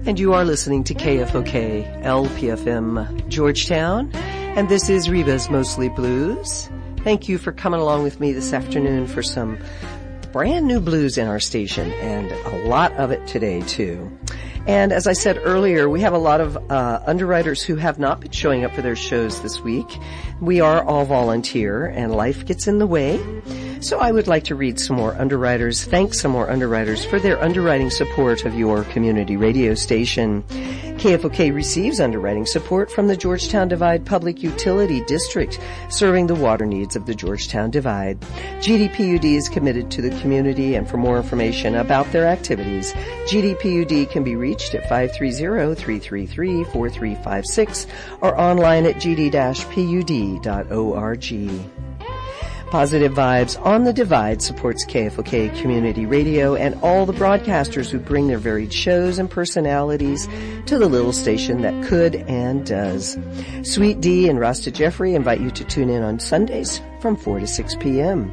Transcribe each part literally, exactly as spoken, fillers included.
And you are listening to K F O K, L P F M, Georgetown. And this is Reba's Mostly Blues. Thank you for coming along with me this afternoon for some brand new blues in our station, and a lot of it today, too. And as I said earlier, we have a lot of uh, underwriters who have not been showing up for their shows this week. We are all volunteer, and life gets in the way. So I would like to read some more underwriters, thank some more underwriters for their underwriting support of your community radio station. K F O K receives underwriting support from the Georgetown Divide Public Utility District, serving the water needs of the Georgetown Divide. G D P U D is committed to the community, and for more information about their activities, G D P U D can be reached at five three zero, three three three, four three five six or online at g d dash p u d dot org. Positive Vibes on the Divide supports K F O K Community Radio and all the broadcasters who bring their varied shows and personalities to the little station that could and does. Sweet D and Rasta Jeffrey invite you to tune in on Sundays from four to six p.m.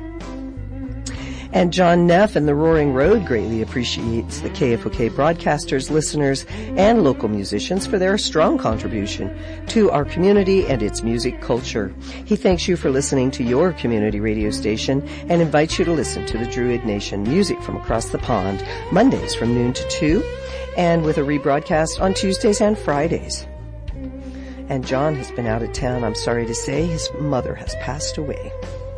And John Neff and the Roaring Road greatly appreciates the K F O K broadcasters, listeners, and local musicians for their strong contribution to our community and its music culture. He thanks you for listening to your community radio station and invites you to listen to the Druid Nation music from across the pond, Mondays from noon to two, and with a rebroadcast on Tuesdays and Fridays. And John has been out of town. I'm sorry to say his mother has passed away.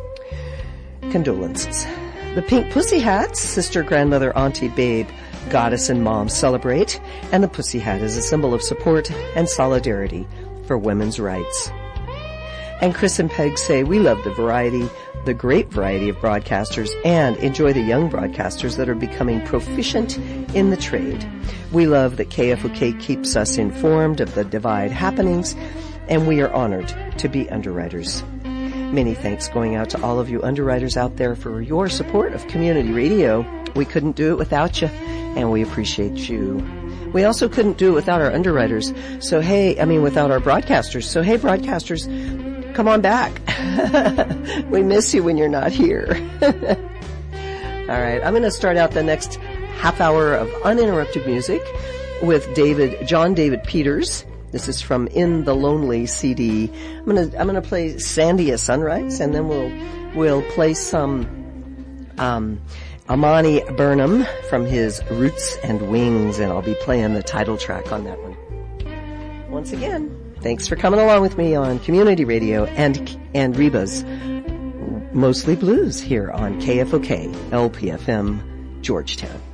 Condolences. The Pink Pussy Hats, sister, grandmother, auntie, babe, goddess, and mom celebrate, and the Pussy Hat is a symbol of support and solidarity for women's rights. And Chris and Peg say we love the variety, the great variety of broadcasters, and enjoy the young broadcasters that are becoming proficient in the trade. We love that K F O K keeps us informed of the Divide happenings, and we are honored to be underwriters. Many thanks going out to all of you underwriters out there for your support of community radio. We couldn't do it without you, and we appreciate you. We also couldn't do it without our underwriters. So hey, I mean without our broadcasters. So hey, broadcasters, come on back. We miss you when you're not here. All right, I'm going to start out the next half hour of uninterrupted music with David, John David Peters. This is from In the Lonely C D. I'm gonna I'm gonna play Sandy a Sunrise, and then we'll we'll play some um, Amani Burnham from his Roots and Wings, and I'll be playing the title track on that one. Once again, thanks for coming along with me on Community Radio and and Reba's Mostly Blues here on K F O K L P F M Georgetown.